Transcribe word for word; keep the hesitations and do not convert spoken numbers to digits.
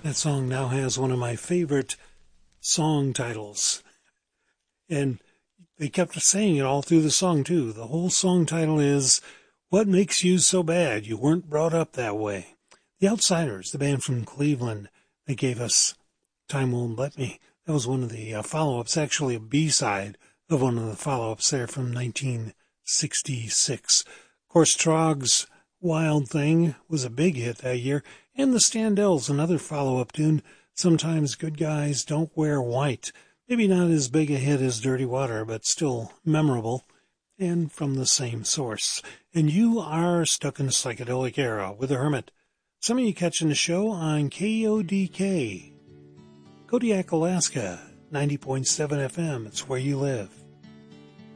That song now has one of my favorite song titles. And they kept saying it all through the song, too. The whole song title is, What Makes You So Bad? You Weren't Brought Up That Way. The Outsiders, the band from Cleveland, they gave us Time Won't Let Me. That was one of the uh, follow-ups, actually a B-side of one of the follow-ups there from nineteen sixty-six. Of course, Trog's Wild Thing was a big hit that year, and the Standells, another follow-up tune, Sometimes Good Guys Don't Wear White. Maybe not as big a hit as Dirty Water, but still memorable, and from the same source. And you are stuck in the psychedelic era with the Hermit. Some of you catching the show on K O D K, Kodiak, Alaska, ninety point seven F M. It's where you live.